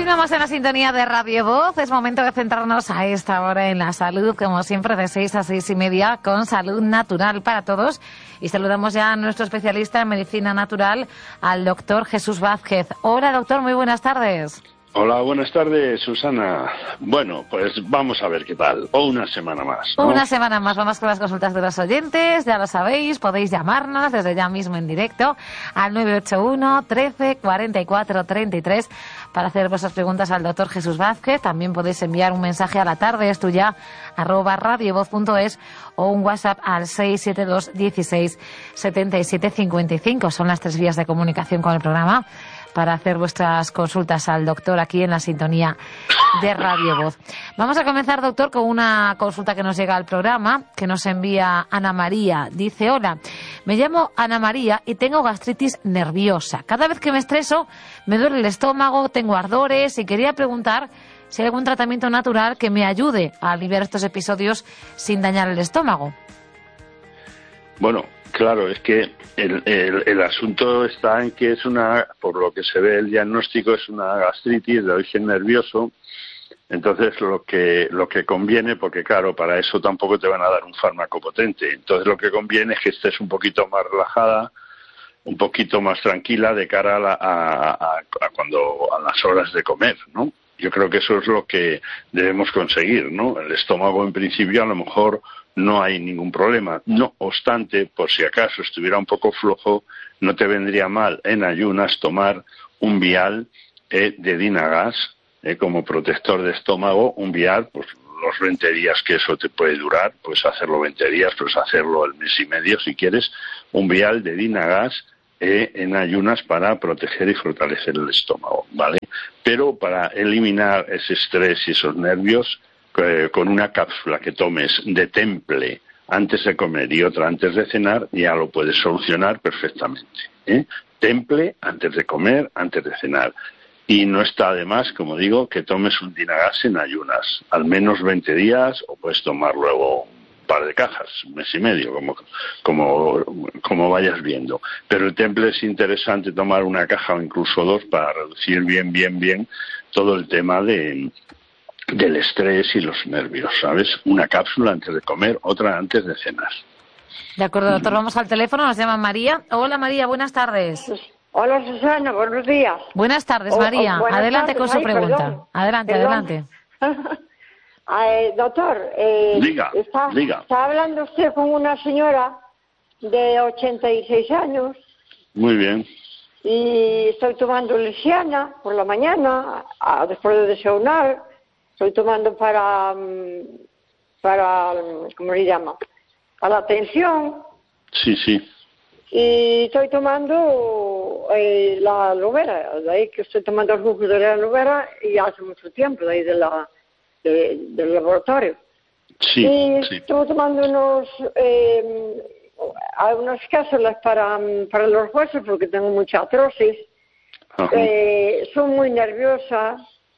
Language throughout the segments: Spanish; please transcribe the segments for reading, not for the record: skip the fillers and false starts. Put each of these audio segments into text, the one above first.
Continuamos en la sintonía de Radio Voz. Es momento de centrarnos a esta hora en la salud, como siempre, de 6 a 6 y media, con Salud Natural para Todos. Y saludamos ya a nuestro especialista en medicina natural, al doctor Jesús Vázquez. Hola, doctor, muy buenas tardes. Hola, buenas tardes, Susana. Bueno, pues vamos a ver qué tal. O una semana más, ¿no? Una semana más. Vamos con las consultas de los oyentes. Ya lo sabéis, podéis llamarnos desde ya mismo en directo al 981 13 44 33 para hacer vuestras preguntas al doctor Jesús Vázquez. También podéis enviar un mensaje a la tarde, @radiovoz.es, o un WhatsApp al 672 16 77 55. Son las 3 vías de comunicación con el programa para hacer vuestras consultas al doctor aquí en la sintonía de Radio Voz. Vamos a comenzar, doctor, con una consulta que nos llega al programa, que nos envía Ana María. Dice: hola, me llamo Ana María y tengo gastritis nerviosa. Cada vez que me estreso me duele el estómago, tengo ardores y quería preguntar si hay algún tratamiento natural que me ayude a aliviar estos episodios sin dañar el estómago. Bueno, claro, es que el asunto está en que es por lo que se ve el diagnóstico, es una gastritis de origen nervioso. Entonces lo que conviene, porque claro, para eso tampoco te van a dar un fármaco potente. Entonces lo que conviene es que estés un poquito más relajada, un poquito más tranquila de cara a las horas de comer, ¿no? Yo creo que eso es lo que debemos conseguir, ¿no? El estómago, en principio, a lo mejor no hay ningún problema. No obstante, por si acaso estuviera un poco flojo, no te vendría mal en ayunas tomar un vial de Dinagas como protector de estómago. Un vial, pues los 20 días que eso te puede durar, pues hacerlo 20 días, pues hacerlo el mes y medio si quieres. Un vial de Dinagas en ayunas para proteger y fortalecer el estómago, ¿vale? Pero para eliminar ese estrés y esos nervios, con una cápsula que tomes de Temple antes de comer y otra antes de cenar, ya lo puedes solucionar perfectamente, Temple antes de comer, antes de cenar. Y no está de más, como digo, que tomes un Dinagas en ayunas, al menos 20 días, o puedes tomar luego un par de cajas, un mes y medio, como vayas viendo. Pero el Temple es interesante tomar una caja o incluso 2 para reducir bien todo el tema del estrés y los nervios, ¿sabes? Una cápsula antes de comer, otra antes de cenar. De acuerdo, doctor. Vamos al teléfono, nos llama María. Hola, María, buenas tardes. Hola, Susana, buenos días. Buenas tardes, María. Buenas adelante tardes. con su pregunta. Perdón. Adelante. Doctor, diga. Está hablando usted con una señora de 86 años. Muy bien. Y estoy tomando lisiana por la mañana, después de desayunar. Estoy tomando para ¿cómo se llama? Para la tensión. Sí. Y estoy tomando la aloe vera, de ahí que estoy tomando el jugo de la aloe vera y hace mucho tiempo, de ahí del laboratorio. Sí. Estoy tomando unas cápsulas para los huesos porque tengo mucha artrosis. Soy muy nerviosa.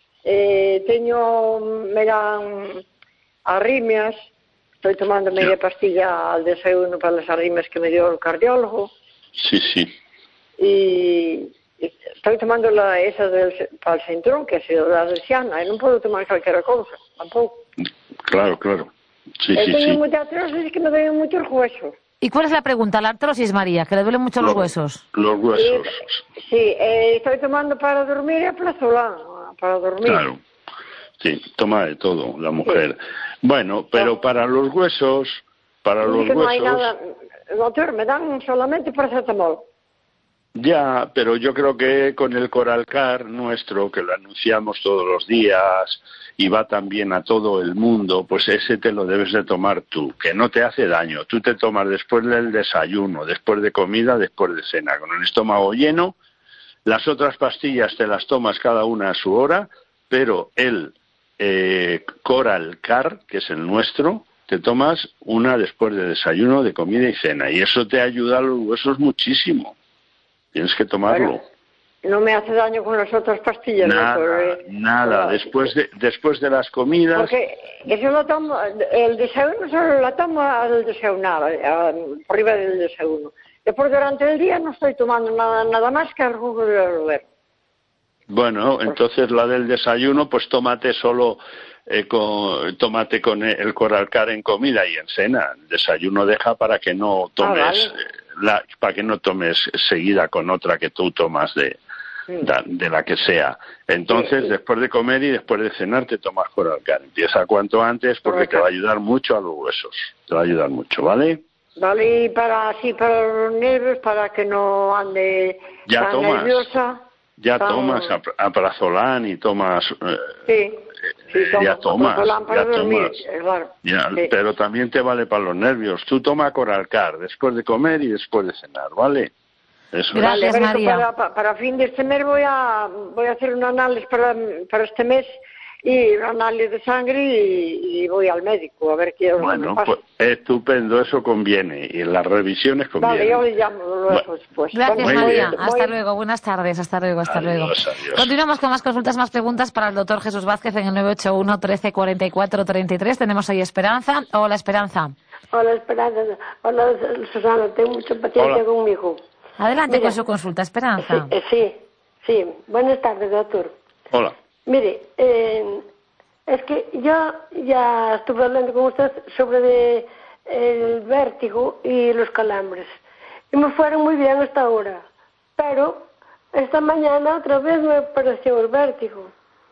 Me dan arritmias. Estoy tomando media pastilla al desayuno para las arritmias que me dio el cardiólogo. Sí. Y estoy tomando esa para el cinturón, que ha sido la lisiana. Y no puedo tomar cualquier cosa, tampoco. Claro. Sí. Tengo mucha artrosis que me duelen mucho los huesos. ¿Y cuál es la pregunta? La artrosis, María, que le duelen mucho los huesos. Los huesos. Sí, estoy tomando para dormir y plazolán, para dormir. Claro. Sí, toma de todo la mujer. Sí. Bueno, pero para los huesos... No hay nada, doctor, me dan solamente paracetamol. Ya, pero yo creo que con el Coralcar nuestro, que lo anunciamos todos los días y va también a todo el mundo, pues ese te lo debes de tomar tú, que no te hace daño. Tú te tomas después del desayuno, después de comida, después de cena, con el estómago lleno. Las otras pastillas te las tomas cada una a su hora, pero el Coralcar, que es el nuestro, te tomas una después de desayuno, de comida y cena. Y eso te ayuda a los huesos muchísimo. Tienes que tomarlo. Bueno, no me hace daño con las otras pastillas. Nada. Después de las comidas. Porque eso lo tomo, el desayuno solo la tomo al desayunar, arriba del desayuno. Después durante el día no estoy tomando nada más que el jugo de aloe vera. Bueno, entonces la del desayuno, pues tómate solo, tómate con el Coralcar en comida y en cena. El desayuno deja para que no tomes, para que no tomes seguida con otra que tú tomas de la que sea. Entonces, después de comer y después de cenar te tomas Coralcar. Empieza cuanto antes porque te va a ayudar mucho a los huesos. Te va a ayudar mucho, ¿vale? Vale, y para los nervios, para que no ande tan nerviosa. Ya tomas Alprazolam y tomas... ya tomas. Claro. Pero también te vale para los nervios. Tú toma Coralcar después de comer y después de cenar, ¿vale? Eso. Gracias, vale, María. Para fin de este mes voy a hacer un análisis para este mes y un análisis de sangre y voy al médico a ver qué es lo que me pasa. Pues estupendo, eso conviene y en las revisiones conviene. Vale, yo le llamo luego después. Gracias, María. Hasta luego, buenas tardes, hasta luego. Adiós. Continuamos con más consultas, más preguntas para el doctor Jesús Vázquez en el 981 13 44 33. Tenemos ahí Esperanza. Hola, Esperanza. Hola, Esperanza. Hola, Susana. Tengo mucha paciencia con mi hijo. Adelante con su consulta, Esperanza. Sí. Buenas tardes, doctor. Hola. Mire, es que yo ya estuve hablando con usted sobre el vértigo y los calambres. Y me fueron muy bien hasta ahora. Pero esta mañana otra vez me apareció el vértigo.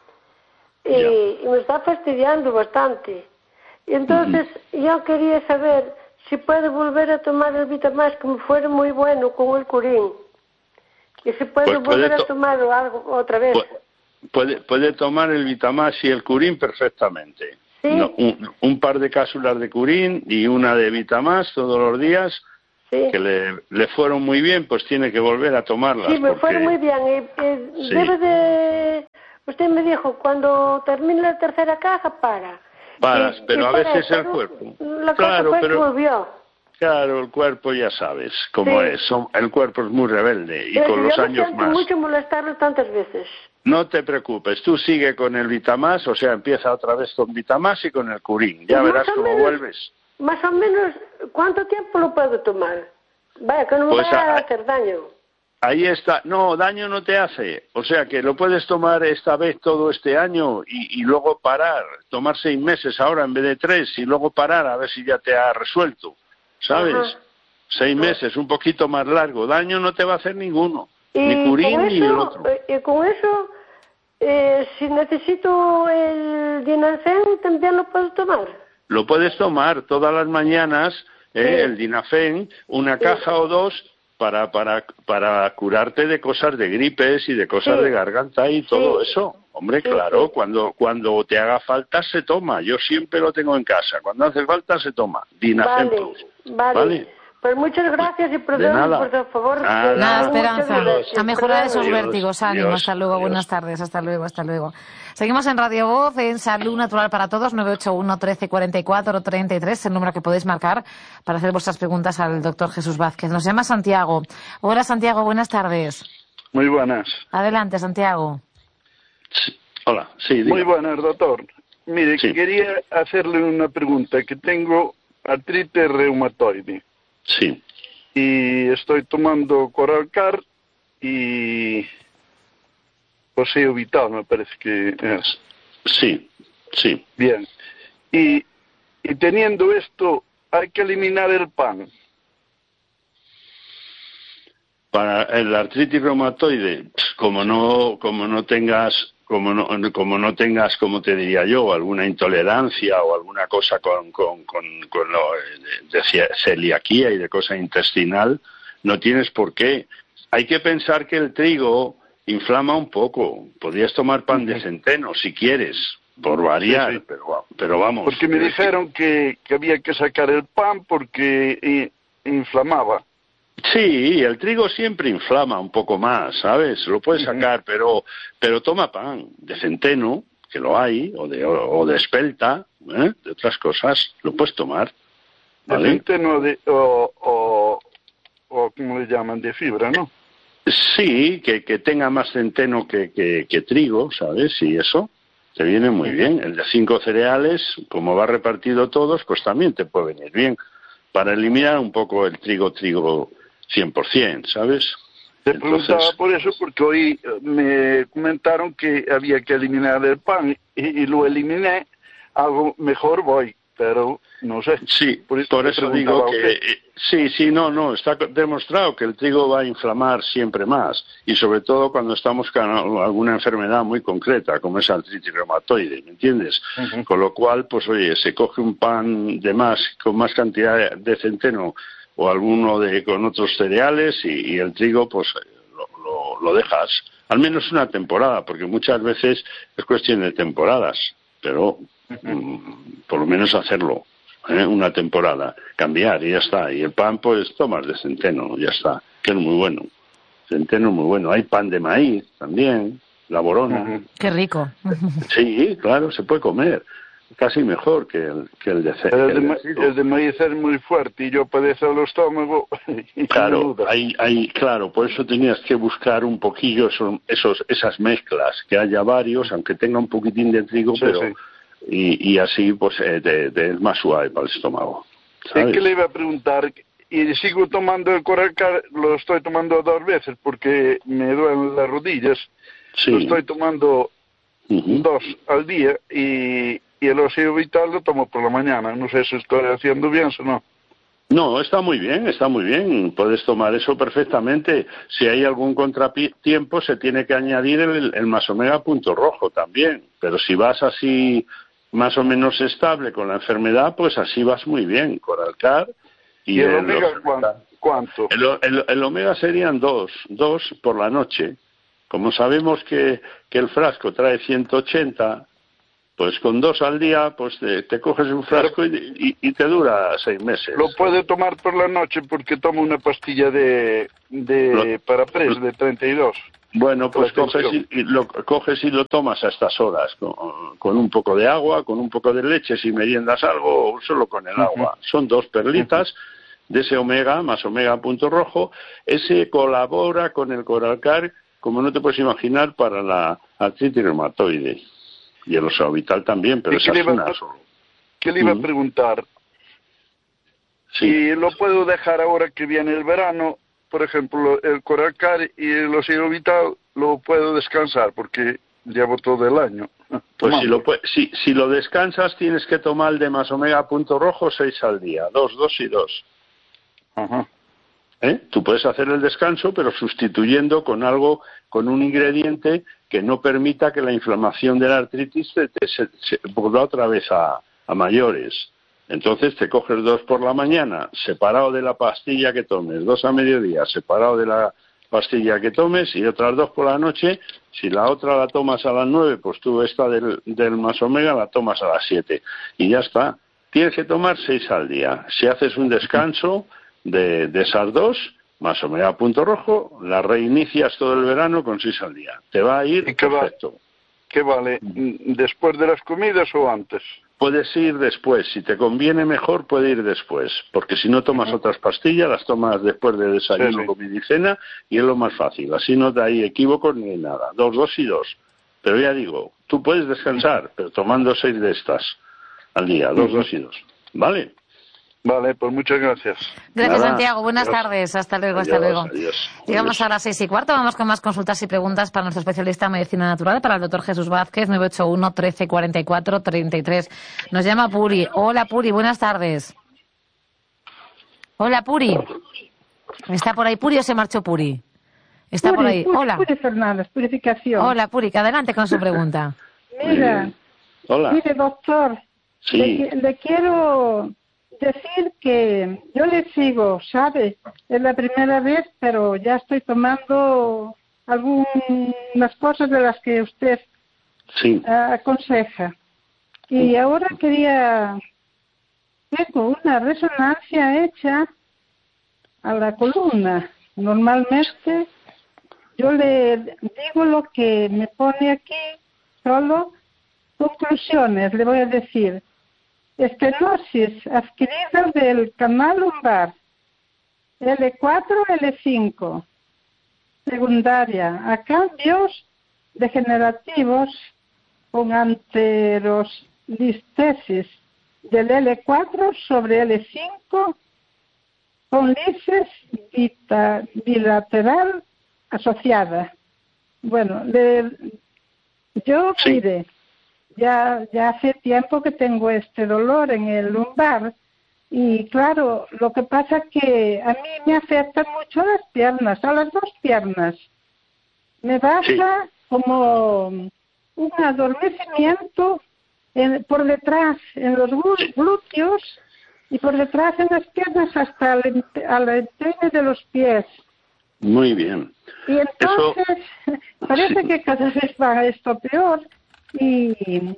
Y me está fastidiando bastante. Y entonces yo quería saber si puede volver a tomar el Vitamax, que me fuera muy bueno con el Curín. Y si puede volver a tomar algo otra vez. Puede tomar el Vitamax y el Curín perfectamente. ¿Sí? No, un par de cápsulas de Curín y una de Vitamax todos los días, que le fueron muy bien, pues tiene que volver a tomarlas. Sí, me fueron muy bien. Debe de... Usted me dijo, cuando termine la tercera caja, Paras, pero a veces el cuerpo. La cosa fue que volvió. Claro, el cuerpo ya sabes cómo es. El cuerpo es muy rebelde y con los años más. Mucho molestarlo tantas veces. No te preocupes, tú sigue con el Vitamax, o sea, empieza otra vez con Vitamax y con el Curín. Ya verás cómo vuelves. Más o menos, ¿cuánto tiempo lo puedo tomar? Vaya, que no me vaya a hacer daño. Ahí está. No, daño no te hace. O sea, que lo puedes tomar esta vez todo este año y luego parar. Tomar 6 meses ahora en vez de 3 y luego parar a ver si ya te ha resuelto. ¿Sabes? Ajá. 6 meses, un poquito más largo. Daño no te va a hacer ninguno. Ni Curín ni el otro. Y con eso, si necesito el Dinafen, ¿también lo puedo tomar? Lo puedes tomar todas las mañanas, el Dinafen, una caja o 2, para curarte de cosas de gripes y de cosas de garganta y todo eso. Hombre, claro, cuando te haga falta se toma. Yo siempre lo tengo en casa. Cuando hace falta se toma. Dinafen Plus. Vale. Pues muchas gracias y perdón, por favor. Nada, Esperanza. A mejorar esos Dios, vértigos. Ánimo. Dios, hasta luego. Dios. Buenas tardes. Hasta luego. Seguimos en Radio Voz, en Salud Natural para Todos, 981 13 44 33, el número que podéis marcar para hacer vuestras preguntas al doctor Jesús Vázquez. Nos llama Santiago. Hola, Santiago. Buenas tardes. Muy buenas. Adelante, Santiago. Sí. Hola, sí. Diga. Muy buenas, doctor. Mire, quería hacerle una pregunta, que tengo artritis reumatoide. Sí. Y estoy tomando Coralcar y Poseo Vital, me parece que es. Sí. Bien. Y teniendo esto, hay que eliminar el pan. Para el artritis reumatoide, como no tengas, como te diría yo, alguna intolerancia o alguna cosa con lo de celiaquía y de cosa intestinal, no tienes por qué. Hay que pensar que el trigo inflama un poco. Podrías tomar pan de centeno si quieres, por variar, pero vamos. Porque me dijeron que había que sacar el pan porque inflamaba. Sí, el trigo siempre inflama un poco más, ¿sabes? Lo puedes sacar, pero toma pan de centeno, que lo hay, o de espelta, de otras cosas, lo puedes tomar. ¿Vale? De centeno o ¿cómo le llaman? De fibra, ¿no? Sí, que tenga más centeno que trigo, ¿sabes? Y eso te viene muy bien. El de 5 cereales, como va repartido todos, pues también te puede venir bien. Para eliminar un poco el trigo 100%, ¿sabes? Te preguntaba por eso, porque hoy me comentaron que había que eliminar el pan y lo eliminé. Algo mejor voy, pero no sé. Sí, por eso digo que sí, no, está demostrado que el trigo va a inflamar siempre más, y sobre todo cuando estamos con alguna enfermedad muy concreta, como es artritis reumatoide, ¿me entiendes? Con lo cual, pues oye, se coge un pan de más, con más cantidad de centeno, o alguno con otros cereales, y el trigo pues lo dejas al menos una temporada, porque muchas veces es cuestión de temporadas, pero por lo menos hacerlo una temporada, cambiar y ya está. Y el pan pues tomas de centeno, ya está, que es muy bueno, centeno es muy bueno. Hay pan de maíz también, la borona. Qué rico. Sí, claro, se puede comer. Casi mejor que el de cerdo. El de maíz es muy fuerte y yo padezco el estómago. Claro, claro, por eso tenías que buscar un poquillo esas mezclas, que haya varios, aunque tenga un poquitín de trigo, pero sí. Y así pues es más suave para el estómago, ¿sabes? Es que le iba a preguntar, y sigo tomando el Coralcar, lo estoy tomando 2 veces porque me duelen las rodillas. Sí. Lo estoy tomando 2 al día y el Óseo Vital lo tomo por la mañana. No sé si estoy haciendo bien o no. No, está muy bien. Puedes tomar eso perfectamente. Si hay algún contratiempo, se tiene que añadir el más omega punto rojo también. Pero si vas así más o menos estable con la enfermedad, pues así vas muy bien. Coralcar y el omega, ¿cuánto? El omega serían 2 por la noche. Como sabemos que el frasco trae 180, pues con 2 al día, pues te coges un frasco y te dura 6 meses. Lo puede tomar por la noche porque tomo una pastilla para pres de 32. Bueno, pues coges y lo tomas a estas horas, con un poco de agua, con un poco de leche, si meriendas algo, o solo con el agua. Son 2 perlitas de ese omega, más omega punto rojo. Ese colabora con el Coralcar, como no te puedes imaginar, para la artritis reumatoide. Y el Óseo Vital también, pero esa es una solo. ¿Qué le iba a preguntar? Sí. Y lo puedo dejar ahora que viene el verano, por ejemplo, el Coralcar y el Óseo Vital lo puedo descansar porque llevo todo el año. Pues si lo descansas tienes que tomar el de más omega punto rojo 6 al día, 2 y 2. Ajá. Tú puedes hacer el descanso, pero sustituyendo con un ingrediente que no permita que la inflamación de la artritis se vuelva otra vez a mayores. Entonces te coges 2 por la mañana, separado de la pastilla que tomes, 2 a mediodía, separado de la pastilla que tomes, y otras 2 por la noche. Si la otra la tomas a las 9, pues tú esta del más omega la tomas a las 7. Y ya está. Tienes que tomar 6 al día. Si haces un descanso de esas 2, más omega punto rojo, la reinicias todo el verano con 6 al día. Te va a ir perfecto. ¿Qué vale? ¿Después de las comidas o antes? Puedes ir después. Si te conviene mejor, puede ir después. Porque si no tomas otras pastillas, las tomas después de desayuno, comida y cena, y es lo más fácil. Así no hay equívocos ni nada. 2 y 2. Pero ya digo, tú puedes descansar, pero tomando 6 de estas al día. 2 y 2. ¿Vale? Vale, pues muchas gracias. Gracias, Santiago. Buenas tardes. Hasta luego, hasta luego. Llegamos a las 6:15. Vamos con más consultas y preguntas para nuestro especialista en medicina natural, para el doctor Jesús Vázquez, 981 13 44 33. Nos llama Puri. Hola, Puri. Buenas tardes. Hola, Puri. ¿Está por ahí Puri o se marchó Puri? Está por ahí. Hola. Puri Fernández, Purificación. Hola, Puri. Adelante con su pregunta. Mira. Hola. Mire, doctor. Sí. Le quiero decir que yo le sigo, ¿sabe? Es la primera vez, pero ya estoy tomando algunas cosas de las que usted aconseja. Y ahora tengo una resonancia hecha a la columna. Normalmente yo le digo lo que me pone aquí, solo conclusiones, le voy a decir. Estenosis adquirida del canal lumbar, L4, L5, secundaria, a cambios degenerativos con anterolistesis del L4 sobre L5, con lisis bilateral asociada. Bueno, yo, mire, ya hace tiempo que tengo este dolor en el lumbar y claro, lo que pasa es que a mí me afectan mucho las piernas, a las dos piernas. Me baja como un adormecimiento por detrás, en los glúteos y por detrás en las piernas hasta al empeine de los pies. Muy bien. Y entonces parece que cada vez va esto peor y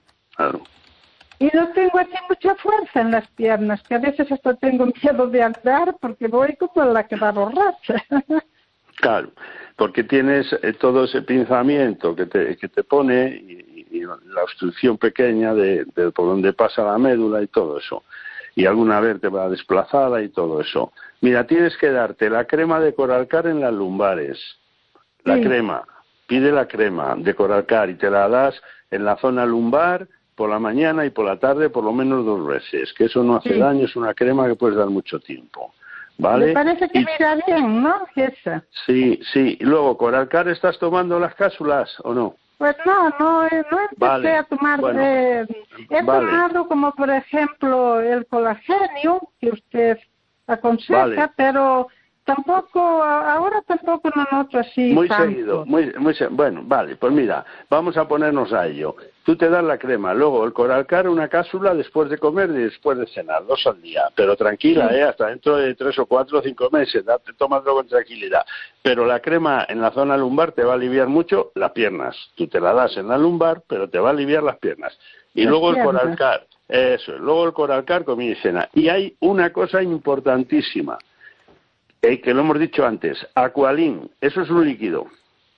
no tengo así mucha fuerza en las piernas, que a veces hasta tengo miedo de andar porque voy como la que va borracha. Claro, porque tienes todo ese pinzamiento que te pone y la obstrucción pequeña de por donde pasa la médula y todo eso. Y alguna vértebra desplazada y todo eso. Mira, tienes que darte la crema de Coralcar en las lumbares. La crema. Pide la crema de Coralcar y te la das en la zona lumbar por la mañana y por la tarde por lo menos 2 veces. Que eso no hace daño, es una crema que puedes dar mucho tiempo. ¿Vale? Me parece que mira bien, ¿no? Esa. Sí. Y luego, ¿Coralcar estás tomando las cápsulas o no? Pues no empecé a tomar. Bueno, he tomado como, por ejemplo, el colágeno que usted aconseja, pero ahora tampoco no noto así muy tanto. Seguido, bueno, vale, pues mira, vamos a ponernos a ello. Tú te das la crema, luego el Coralcar, una cápsula después de comer y después de cenar, 2 al día, pero tranquila, hasta dentro de 3 o 4 o 5 meses, tómatelo con tranquilidad. Pero la crema en la zona lumbar te va a aliviar mucho las piernas. Tú te la das en la lumbar, pero te va a aliviar las piernas. Y luego el Coralcar, luego el Coralcar, comida y cena. Y hay una cosa importantísima, que lo hemos dicho antes, Aqualin, eso es un líquido.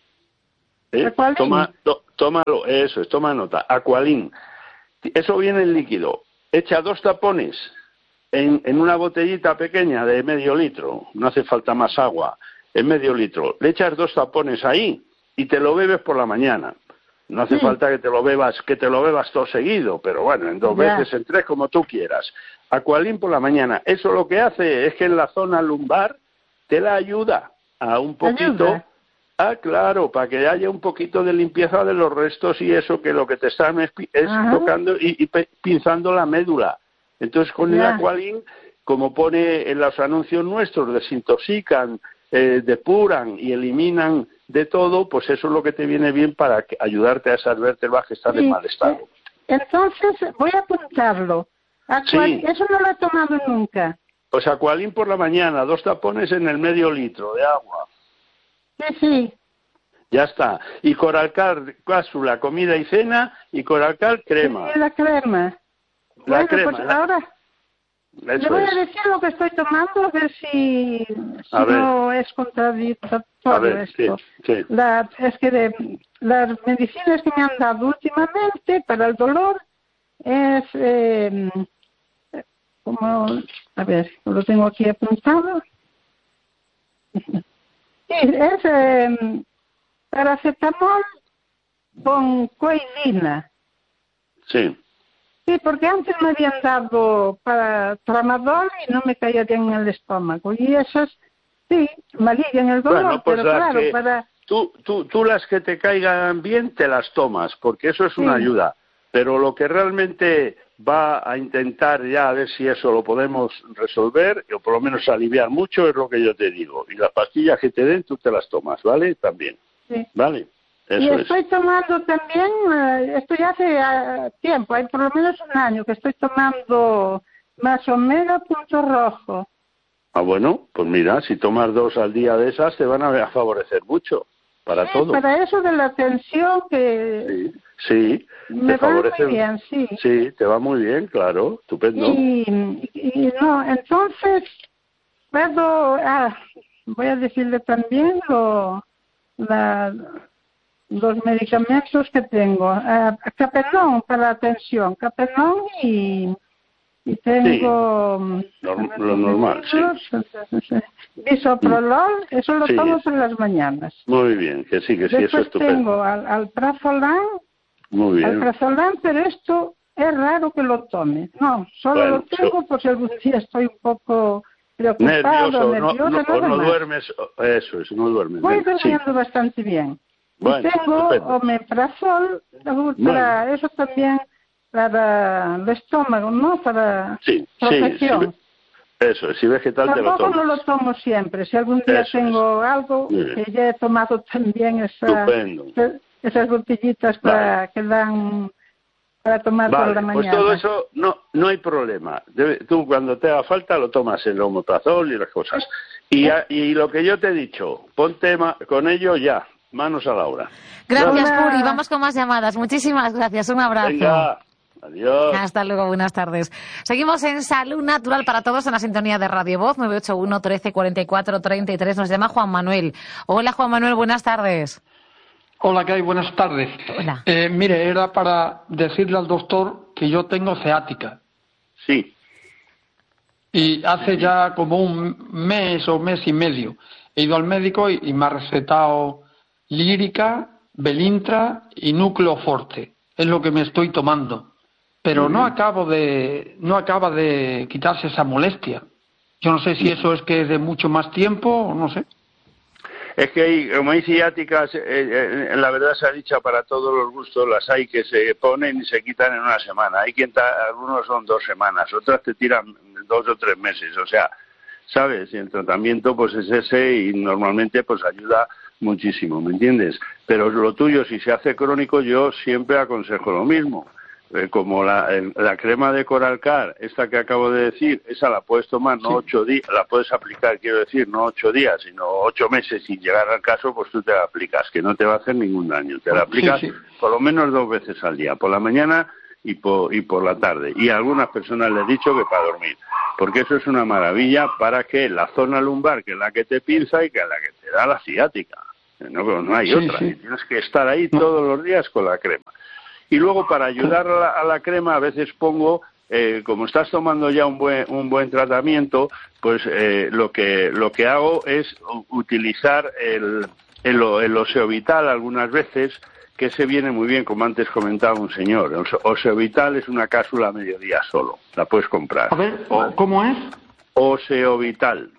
Tómalo, eso es, toma nota, Aqualin. Eso viene en líquido. Echa 2 tapones en una botellita pequeña de medio litro, no hace falta más agua, en medio litro. Le echas 2 tapones ahí y te lo bebes por la mañana. No hace falta que te lo bebas todo seguido, pero bueno, en 2 veces, en 3, como tú quieras. Aqualin por la mañana. Eso lo que hace es que en la zona lumbar te la ayuda a un poquito. Claro, para que haya un poquito de limpieza de los restos y eso, que lo que te están es tocando y pinzando la médula. Entonces con el Aqualin, como pone en los anuncios nuestros, desintoxican, depuran y eliminan de todo, pues eso es lo que te viene bien para ayudarte a esas vértebras que están en mal estado. Entonces voy a apuntarlo. Eso no lo he tomado nunca. Pues Aqualin por la mañana, 2 tapones en el medio litro de agua. Sí. Ya está. Y Coralcar, cápsula, comida y cena, y Coralcar, crema. Sí, la crema. La crema. Pues ahora le voy a decir lo que estoy tomando, a ver si no es contradictorio esto. Sí. Es que las medicinas que me han dado últimamente para el dolor es a ver, lo tengo aquí apuntado. Sí, es paracetamol con coidina. Sí. Sí, porque antes me habían dado para tramadol y no me caía bien en el estómago. Y esas, sí, me alivian el dolor, bueno, pues pero claro, para... Tú las que te caigan bien te las tomas, porque eso es una ayuda. Pero lo que realmente va a intentar ya a ver si eso lo podemos resolver, o por lo menos aliviar mucho, es lo que yo te digo. Y las pastillas que te den, tú te las tomas, ¿vale? También. Sí. ¿Vale? Eso y estoy tomando también, esto ya hace tiempo, hay por lo menos 1 año que estoy tomando más omega punto rojo. Bueno, pues mira, si tomas 2 al día de esas, te van a favorecer mucho para todo. Para eso de la tensión que... Sí, me va muy bien, sí. Sí, te va muy bien, claro, estupendo. Y no, entonces, voy a decirle también los medicamentos que tengo. Capenón para la tensión, Capenón y tengo... lo normal, sí. Bisoprolol, eso lo tomo por las mañanas. Muy bien, que sí, eso es estupendo. Tengo alprazolam. Muy bien. Alprazolam, pero esto es raro que lo tome. No, solo lo tengo por si algún día estoy un poco preocupado, nervioso, no duermes, eso es, no duermes. Voy durmiendo bastante bien. Bueno, y tengo omeprazol, para eso también, para el estómago, ¿no? Para protección. Eso, si vegetal te lo tomas. No lo tomo siempre. Si algún día tengo algo, que ya he tomado también esas botellitas que dan para tomar por la mañana. Pues todo eso no hay problema. Tú cuando te haga falta lo tomas el omeprazol y las cosas. Y lo que yo te he dicho, ponte con ello ya, manos a la obra. Gracias, Puri. Vamos con más llamadas. Muchísimas gracias. Un abrazo. Venga. Adiós. Hasta luego, buenas tardes. Seguimos en Salud Natural para Todos en la sintonía de Radio Voz, 981 13 44 33. Nos llama Juan Manuel. Hola, Juan Manuel, buenas tardes. Hola, ¿qué hay? Buenas tardes. Hola. Mire, era para decirle al doctor que yo tengo ciática. Sí. Y hace ya como un mes o mes y medio he ido al médico y me ha recetado Lírica, Belintra y Núcleo Forte. Es lo que me estoy tomando. Pero no acaba de quitarse esa molestia. Yo no sé si eso es que es de mucho más tiempo o no sé. Es que como hay ciáticas, la verdad se ha dicho para todos los gustos, las hay que se ponen y se quitan en una semana. Algunos son 2 semanas, otras te tiran 2 o 3 meses. O sea, ¿sabes? Y el tratamiento pues es ese y normalmente pues ayuda muchísimo, ¿me entiendes? Pero lo tuyo, si se hace crónico, yo siempre aconsejo lo mismo. Como la crema de Coralcar, esta que acabo de decir, esa la puedes tomar no 8 días, la puedes aplicar, quiero decir, no 8 días, sino 8 meses sin llegar al caso, pues tú te la aplicas, que no te va a hacer ningún daño. Te la aplicas por lo menos 2 veces al día, por la mañana y por la tarde. Y a algunas personas les he dicho que para dormir, porque eso es una maravilla para que la zona lumbar, que es la que te pinza y que es la que te da la ciática. No hay otra, tienes que estar ahí todos los días con la crema. Y luego para ayudar a la crema a veces pongo, como estás tomando ya un buen tratamiento, pues lo que hago es utilizar el Oseovital algunas veces, que ese viene muy bien, como antes comentaba un señor. El Oseovital es una cápsula a mediodía solo, la puedes comprar. A ver, ¿cómo es? Oseovital.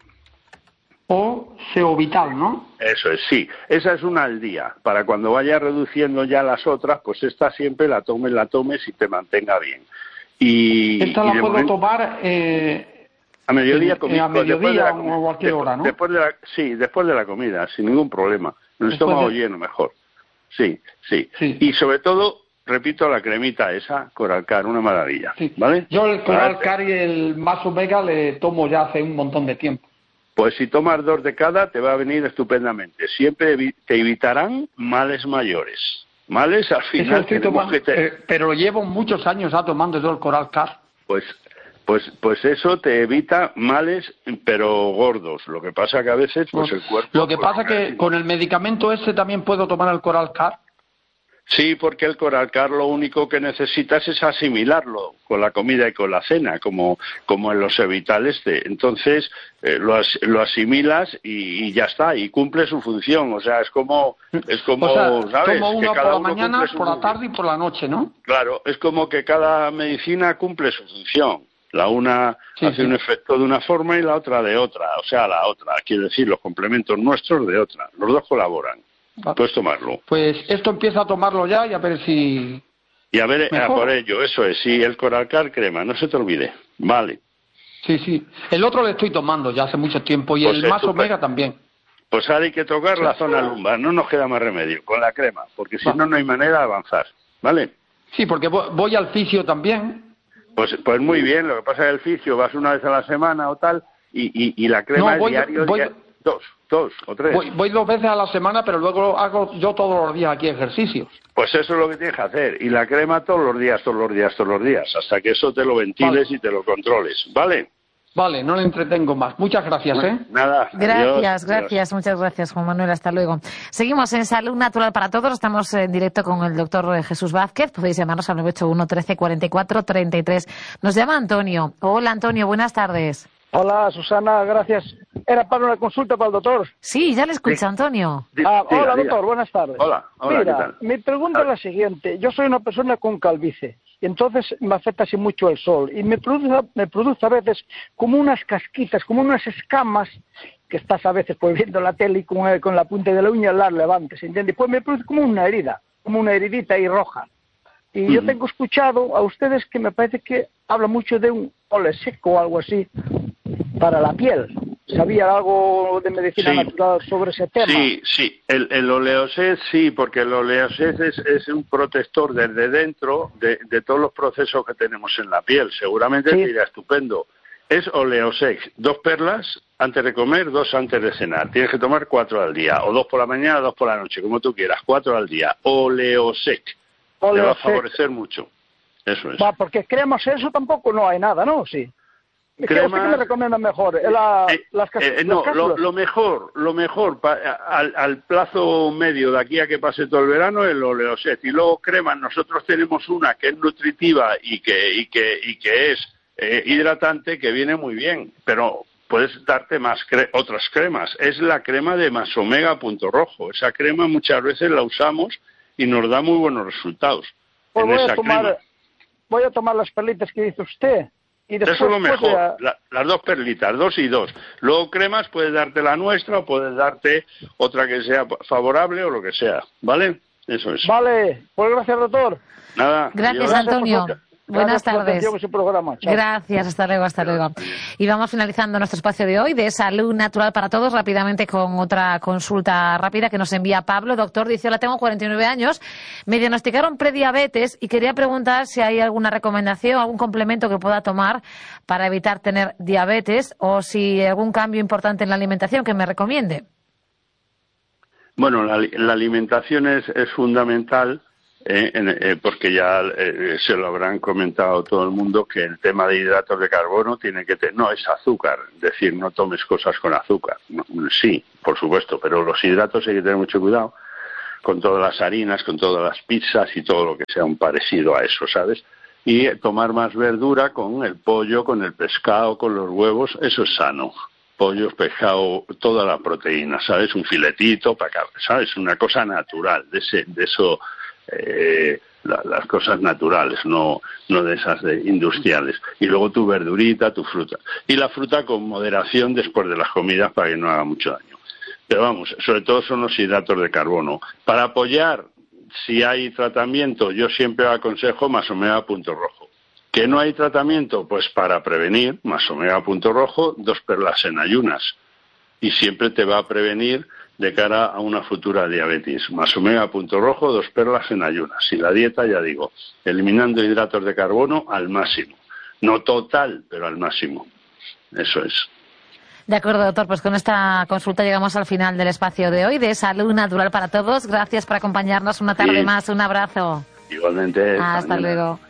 Oseovital, ¿no? Eso es, sí. Esa es una al día. Para cuando vayas reduciendo ya las otras, pues esta siempre la tomes y te mantenga bien. Esta la puedo tomar a mediodía, a mediodía o a cualquier hora, ¿no? Después de la comida, sin ningún problema. El estómago lleno, mejor. Sí. Y sobre todo, repito, la cremita esa, Coralcar, una maravilla. Sí. ¿Vale? Yo el Coralcar y el Más Omega le tomo ya hace un montón de tiempo. Pues si tomas 2 de cada, te va a venir estupendamente. Siempre te evitarán males mayores. Males al final pero llevo muchos años ya tomando yo el Coralcar. Pues eso te evita males, pero gordos. Lo que pasa que a veces pues el cuerpo... Lo que pasa que con el medicamento ese también puedo tomar el Coralcar. Sí, porque el Coralcar lo único que necesitas es asimilarlo con la comida y con la cena, como en los Oseovital Entonces lo asimilas y ya está, y cumple su función. O sea, es como ¿sabes? Tomo uno por la mañana, por la tarde y por la noche, ¿no? Claro, es como que cada medicina cumple su función. La una hace un efecto de una forma y la otra de otra. O sea, la otra, quiero decir, los complementos nuestros de otra. Los dos colaboran. Puedes tomarlo. Pues esto empieza a tomarlo ya y a ver si... Y a ver, por ello, eso es, sí, el Coralcar crema, no se te olvide. Vale. Sí. El otro le estoy tomando ya hace mucho tiempo y el Más Omega también. Pues ahora hay que tocar la zona lumbar, no nos queda más remedio, con la crema, porque si no hay manera de avanzar, ¿vale? Sí, porque voy al fisio también. Pues muy bien, lo que pasa es que el fisio vas una vez a la semana o tal, y la crema es diario... Dos o 3. Voy 2 veces a la semana, pero luego hago yo todos los días aquí ejercicios. Pues eso es lo que tienes que hacer. Y la crema todos los días, hasta que eso te lo ventiles y te lo controles. ¿Vale? Vale, no le entretengo más. Muchas gracias, Nada. Gracias, muchas gracias, Juan Manuel. Hasta luego. Seguimos en Salud Natural para Todos. Estamos en directo con el doctor Jesús Vázquez. Podéis llamarnos al 981 13 44 33. Nos llama Antonio. Hola, Antonio, buenas tardes. Hola, Susana, gracias. Era para una consulta para el doctor. Sí, ya le escucha, Antonio. Hola, doctor, buenas tardes. Hola, Mira, ¿qué tal? mi pregunta es la siguiente. Yo soy una persona con calvicie. y entonces me afecta así mucho el sol y me produce a veces como unas casquitas, como unas escamas que estás a veces pues viendo la tele y con la punta de la uña las levantes, ¿entiendes? Pues me produce como una herida, como una heridita ahí roja. Y yo tengo escuchado a ustedes que me parece que habla mucho de un ole seco o algo así para la piel. ¿Sabía algo de medicina natural sobre ese tema? Sí, el oleoset sí, porque el oleoset es un protector desde dentro de todos los procesos que tenemos en la piel. Seguramente te irá estupendo. Es oleosex, 2 perlas antes de comer, 2 antes de cenar. Tienes que tomar 4 al día, o 2 por la mañana, 2 por la noche, como tú quieras, 4 al día. Oleosec. Te va a favorecer mucho. Eso es. Va, porque cremas eso tampoco no hay nada, ¿no? Sí. ¿Qué me recomienda mejor? Las lo mejor al plazo medio de aquí a que pase todo el verano el oleoset. Y luego cremas, nosotros tenemos una que es nutritiva y que es hidratante, que viene muy bien, pero puedes darte otras cremas. Es la crema de Masomega Punto Rojo. Esa crema muchas veces la usamos y nos da muy buenos resultados. Pues voy a tomar las perlitas que dice usted. Y después, eso es lo mejor, las 2 perlitas, 2 y 2. Luego cremas, puedes darte la nuestra o puedes darte otra que sea favorable o lo que sea, ¿vale? Eso es. Vale, pues gracias, doctor. Nada. Gracias, Antonio. Buenas tardes. Gracias, hasta luego. Y vamos finalizando nuestro espacio de hoy de salud natural para todos, rápidamente con otra consulta rápida que nos envía Pablo. Doctor, dice, hola, tengo 49 años, me diagnosticaron prediabetes y quería preguntar si hay alguna recomendación, algún complemento que pueda tomar para evitar tener diabetes o si algún cambio importante en la alimentación que me recomiende. Bueno, la alimentación es fundamental. Porque ya se lo habrán comentado todo el mundo que el tema de hidratos de carbono no es azúcar, es decir, no tomes cosas con azúcar. No, sí, por supuesto, pero los hidratos hay que tener mucho cuidado con todas las harinas, con todas las pizzas y todo lo que sea un parecido a eso, ¿sabes? Y tomar más verdura con el pollo, con el pescado, con los huevos, eso es sano. Pollo, pescado, toda la proteína, ¿sabes? Un filetito, ¿sabes? Una cosa natural, de eso. Las cosas naturales, no de esas industriales. Y luego tu verdurita, tu fruta. Y la fruta con moderación después de las comidas para que no haga mucho daño. Pero vamos, sobre todo son los hidratos de carbono. Para apoyar, si hay tratamiento, yo siempre aconsejo Masomega Punto Rojo. ¿Que no hay tratamiento? Pues para prevenir, Masomega Punto Rojo, 2 perlas en ayunas. Y siempre te va a prevenir de cara a una futura diabetes. Masomega Punto Rojo, 2 perlas en ayunas. Y la dieta, ya digo, eliminando hidratos de carbono al máximo. No total, pero al máximo. Eso es. De acuerdo, doctor. Pues con esta consulta llegamos al final del espacio de hoy de Salud Natural para Todos. Gracias por acompañarnos una tarde más. Un abrazo. Igualmente. Hasta luego.